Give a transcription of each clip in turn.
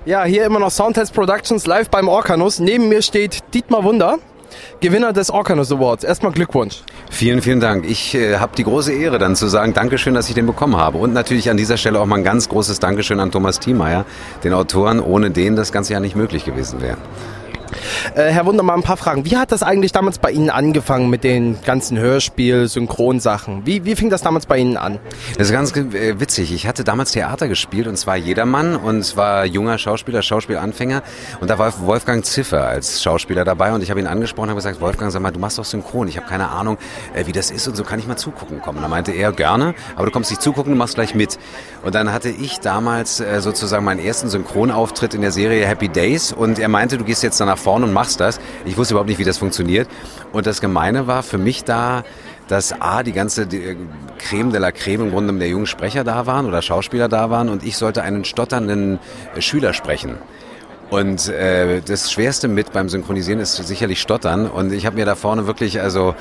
Ja, hier immer noch Soundtest Productions live beim Orkanus. Neben mir steht Dietmar Wunder, Gewinner des Orkanus Awards. Erstmal Glückwunsch. Vielen, vielen Dank. Ich habe die große Ehre dann zu sagen, Dankeschön, dass ich den bekommen habe. Und natürlich an dieser Stelle auch mal ein ganz großes Dankeschön an Thomas Thiemeier, den Autoren, ohne den das Ganze ja nicht möglich gewesen wäre. Herr Wunder, mal ein paar Fragen. Wie hat das eigentlich damals bei Ihnen angefangen mit den ganzen Hörspiel-, Synchronsachen? Wie fing das damals bei Ihnen an? Das ist ganz witzig. Ich hatte damals Theater gespielt und zwar Jedermann und war junger Schauspieler, Schauspielanfänger und da war Wolfgang Ziffer als Schauspieler dabei und ich habe ihn angesprochen und habe gesagt, Wolfgang, sag mal, du machst doch Synchron. Ich habe keine Ahnung, wie das ist und so, kann ich mal zugucken kommen. Und da meinte er, gerne, aber du kommst nicht zugucken, du machst gleich mit. Und dann hatte ich damals sozusagen meinen ersten Synchronauftritt in der Serie Happy Days und er meinte, du gehst jetzt nach vorne und machst das. Ich wusste überhaupt nicht, wie das funktioniert. Und das Gemeine war für mich da, dass die ganze Creme de la Creme im Grunde der jungen Sprecher da waren oder Schauspieler da waren und ich sollte einen stotternden Schüler sprechen. Und das Schwerste mit beim Synchronisieren ist sicherlich Stottern und ich habe mir da vorne wirklich,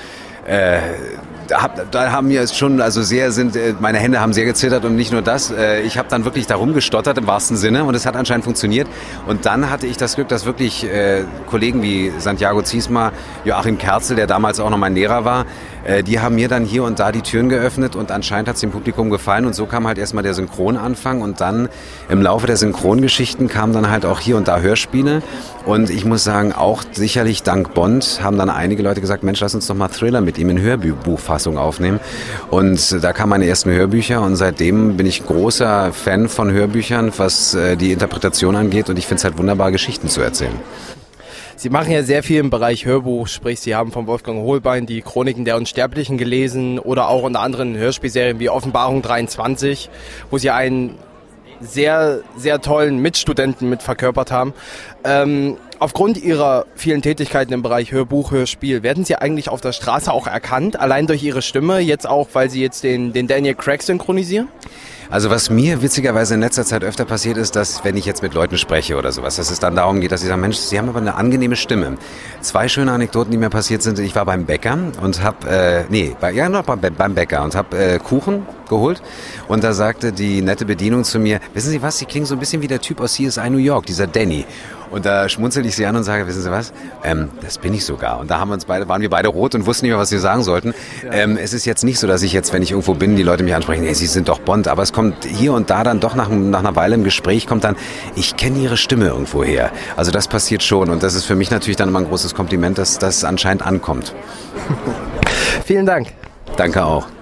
da haben mir schon, meine Hände haben sehr gezittert und nicht nur das, ich habe dann wirklich da rumgestottert im wahrsten Sinne und es hat anscheinend funktioniert und dann hatte ich das Glück, dass wirklich Kollegen wie Santiago Ziesmer, Joachim Kerzel, der damals auch noch mein Lehrer war, die haben mir dann hier und da die Türen geöffnet und anscheinend hat es dem Publikum gefallen und so kam halt erstmal der Synchronanfang und dann im Laufe der Synchrongeschichten kamen dann halt auch hier und da Hörspiele und ich muss sagen, auch sicherlich dank Bond haben dann einige Leute gesagt, Mensch, lass uns doch mal Thriller mit ihm in Hörbuchfassung aufnehmen und da kamen meine ersten Hörbücher und seitdem bin ich großer Fan von Hörbüchern, was die Interpretation angeht und ich finde es halt wunderbar, Geschichten zu erzählen. Sie machen ja sehr viel im Bereich Hörbuch, sprich Sie haben von Wolfgang Hohlbein die Chroniken der Unsterblichen gelesen oder auch unter anderem Hörspielserien wie Offenbarung 23, wo Sie einen sehr, sehr tollen Mitstudenten mit verkörpert haben. Aufgrund Ihrer vielen Tätigkeiten im Bereich Hörbuch, Hörspiel, werden Sie eigentlich auf der Straße auch erkannt, allein durch Ihre Stimme, jetzt auch, weil Sie jetzt den Daniel Craig synchronisieren? Also was mir witzigerweise in letzter Zeit öfter passiert ist, dass wenn ich jetzt mit Leuten spreche oder sowas, dass es dann darum geht, dass sie sagen, Mensch, Sie haben aber eine angenehme Stimme. 2 schöne Anekdoten, die mir passiert sind. Ich war beim Bäcker und beim Bäcker und habe Kuchen geholt und da sagte die nette Bedienung zu mir, wissen Sie was, Sie klingen so ein bisschen wie der Typ aus CSI New York, dieser Danny. Und da schmunzelte ich sie an und sage, wissen Sie was, das bin ich sogar. Und da waren wir beide rot und wussten nicht mehr, was wir sagen sollten. Ja. Es ist jetzt nicht so, dass ich jetzt, wenn ich irgendwo bin, die Leute mich ansprechen, hey, Sie sind doch Bond. Aber es kommt hier und da dann doch nach einer Weile im Gespräch, kommt dann, ich kenne Ihre Stimme irgendwo her. Also das passiert schon. Und das ist für mich natürlich dann immer ein großes Kompliment, dass das anscheinend ankommt. Vielen Dank. Danke auch.